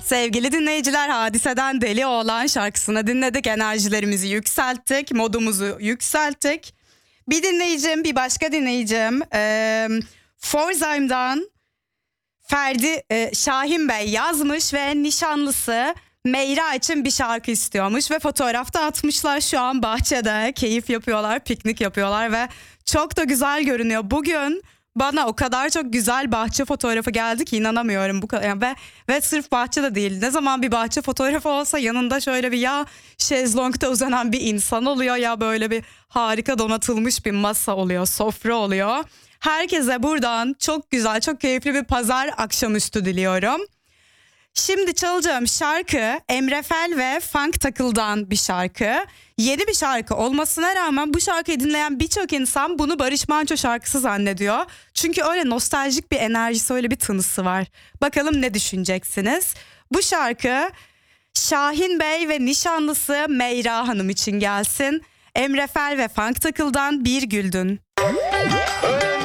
Sevgili dinleyiciler, Hadise'den Deli Oğlan şarkısını dinledik. Enerjilerimizi yükselttik, modumuzu yükselttik. Bir başka dinleyicim Pforzheim'dan Ferdi Şahin Bey yazmış ve nişanlısı Meyra için bir şarkı istiyormuş ve fotoğrafta atmışlar. Şu an bahçede keyif yapıyorlar, piknik yapıyorlar ve çok da güzel görünüyor. Bugün bana o kadar çok güzel bahçe fotoğrafı geldi ki inanamıyorum bu kadar. Yani ve sırf bahçe de değil. Ne zaman bir bahçe fotoğrafı olsa yanında şöyle bir ya şezlongda uzanan bir insan oluyor ya böyle bir harika donatılmış bir masa oluyor, sofra oluyor. Herkese buradan çok güzel, çok keyifli bir pazar akşamüstü diliyorum. Şimdi çalacağım şarkı Emre Fel ve Funk Takıl'dan bir şarkı. Yeni bir şarkı olmasına rağmen bu şarkıyı dinleyen birçok insan bunu Barış Manço şarkısı zannediyor. Çünkü öyle nostaljik bir enerjisi, öyle bir tınısı var. Bakalım ne düşüneceksiniz? Bu şarkı Şahin Bey ve nişanlısı Meyra Hanım için gelsin. Emre Fel ve Funk Takıl'dan Bir Güldün.